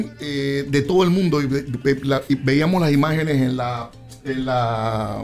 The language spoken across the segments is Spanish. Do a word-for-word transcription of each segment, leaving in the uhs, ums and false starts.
eh, de todo el mundo y, ve, ve, la, y veíamos las imágenes en la, en la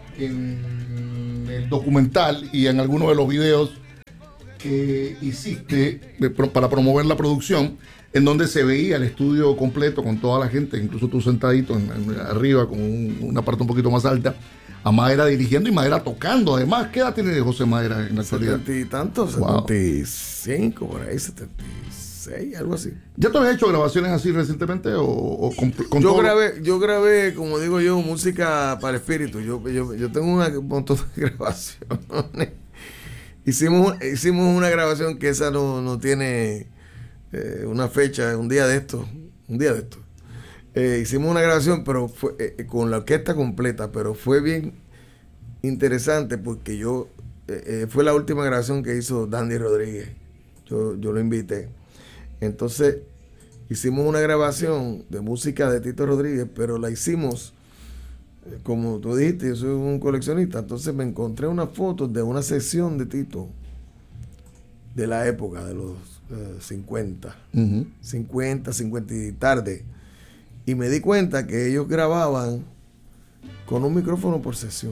en el documental y en algunos de los videos que hiciste de, para promover la producción, en donde se veía el estudio completo con toda la gente, incluso tú sentadito en, en, arriba con un, una parte un poquito más alta, a Madera dirigiendo y Madera tocando. Además, ¿qué edad tiene José Madera en la actualidad? setenta y tantos, wow. setenta y cinco, por ahí, setenta y seis, algo así. ¿Ya tú has hecho grabaciones así recientemente? O, o con, con yo, todo? grabé, yo grabé, como digo yo, música para espíritu. Yo, yo, yo tengo una, un montón de grabaciones. hicimos, hicimos una grabación que esa no, no tiene eh, una fecha, un día de esto, un día de esto. Eh, hicimos una grabación, pero fue eh, con la orquesta completa, pero fue bien interesante porque yo eh, eh, fue la última grabación que hizo Dandy Rodríguez. Yo, yo lo invité. Entonces hicimos una grabación de música de Tito Rodríguez, pero la hicimos, eh, como tú dijiste, yo soy un coleccionista, entonces me encontré unas fotos de una sesión de Tito de la época de los eh, cincuenta, uh-huh. cincuenta, cincuenta y tarde. Y me di cuenta que ellos grababan con un micrófono por sesión.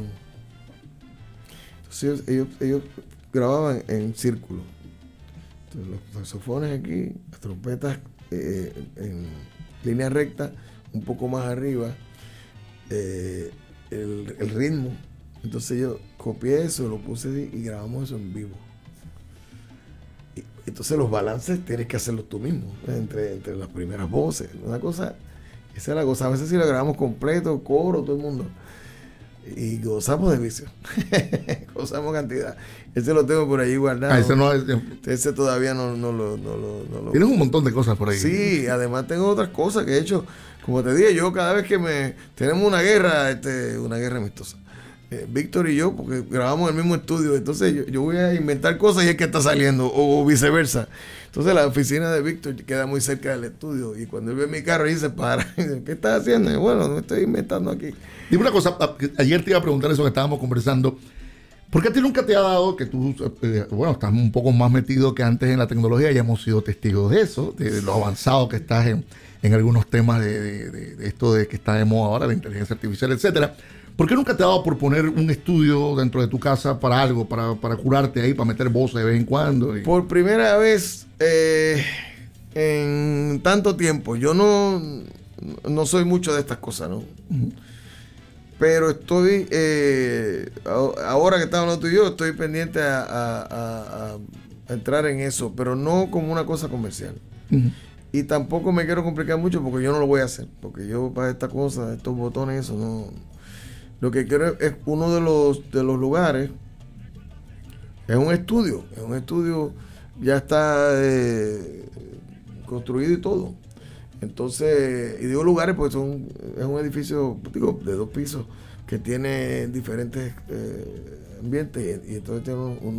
Entonces ellos, ellos grababan en círculo. Entonces, los saxofones aquí, las trompetas eh, en línea recta, un poco más arriba, eh, el, el ritmo. Entonces yo copié eso, lo puse y grabamos eso en vivo. Y, entonces los balances tienes que hacerlos tú mismo, entre, entre las primeras voces. Una cosa... Esa es la cosa. A veces si lo grabamos completo, coro, todo el mundo. Y gozamos de vicio. Gozamos cantidad. Ese lo tengo por ahí guardado. Ah, ese, no es, ese todavía no, no, lo, no, lo, no lo... Tienes un montón de cosas por ahí. Sí, además tengo otras cosas que he hecho. Como te dije, yo cada vez que me... Tenemos una guerra, este, una guerra amistosa. Eh, Víctor y yo, porque grabamos en el mismo estudio. Entonces yo, yo voy a inventar cosas y es que está saliendo. O, o viceversa. Entonces la oficina de Víctor queda muy cerca del estudio y cuando él ve mi carro y se para, ¿qué estás haciendo? Y bueno, me estoy inventando aquí. Dime una cosa, ayer te iba a preguntar eso que estábamos conversando. ¿Por qué a ti nunca te ha dado que tú, eh, bueno, estás un poco más metido que antes en la tecnología? Ya hemos sido testigos de eso, de lo avanzado que estás en, en algunos temas de, de, de, de esto de que está de moda ahora, la inteligencia artificial, etcétera. ¿Por qué nunca te ha dado por poner un estudio dentro de tu casa para algo, para, para curarte ahí, para meter voces de vez en cuando? Y... Por primera vez eh, en tanto tiempo, yo no, no soy mucho de estas cosas, ¿no? Uh-huh. Pero estoy, eh, ahora que estamos hablando tú y yo, estoy pendiente a, a, a, a entrar en eso, pero no como una cosa comercial. Uh-huh. Y tampoco me quiero complicar mucho porque yo no lo voy a hacer, porque yo para esta cosa, estos botones, eso no... Lo que quiero es uno de los de los lugares, es un estudio, es un estudio, ya está eh, construido y todo. Entonces, y digo lugares porque son, es un edificio, digo, de dos pisos que tiene diferentes eh, ambientes y, y entonces tiene uno, uno.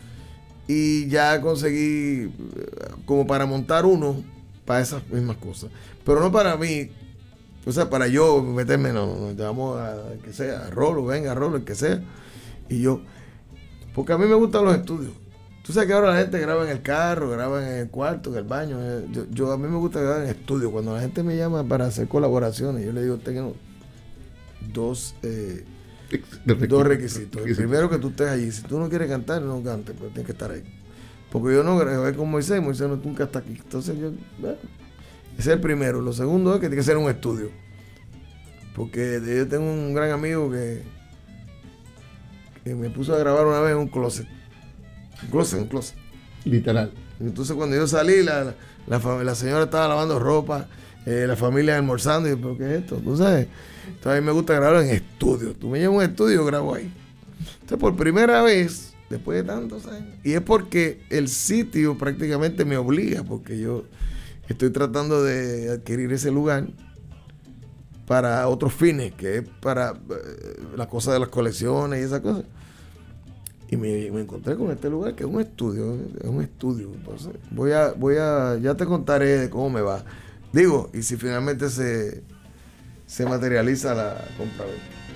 Y ya conseguí como para montar uno para esas mismas cosas, pero no para mí. O sea, para yo meterme, no, nos llamamos a que sea, a Rolo, venga, a Rolo, el que sea. Y yo, porque a mí me gustan los estudios. Tú sabes que ahora la gente graba en el carro, graba en el cuarto, en el baño. Yo, yo a mí me gusta grabar en estudio. Cuando la gente me llama para hacer colaboraciones, yo le digo, tengo dos, eh, dos requisitos. El primero, que tú estés allí. Si tú no quieres cantar, no cantes, pero tienes que estar ahí. Porque yo no grabé con Moisés, Moisés no, nunca está aquí. Entonces yo... Bueno, ese es el primero. Lo segundo es que tiene que ser un estudio. Porque yo tengo un gran amigo que, que me puso a grabar una vez en un closet. Un closet, un closet. Literal. Entonces cuando yo salí, la, la, la, la señora estaba lavando ropa, eh, la familia almorzando. Y yo, ¿pero qué es esto? ¿Tú sabes? Entonces a mí me gusta grabar en estudio. Tú me llevas a un estudio y yo grabo ahí. Entonces por primera vez, después de tantos años, y es porque el sitio prácticamente me obliga, porque yo... Estoy tratando de adquirir ese lugar para otros fines, que es para eh, la cosa de las colecciones y esas cosas. Y me, me encontré con este lugar que es un estudio, es un estudio. Entonces, voy a, voy a, ya te contaré de cómo me va. Digo, y si finalmente se, se materializa la compra-venta.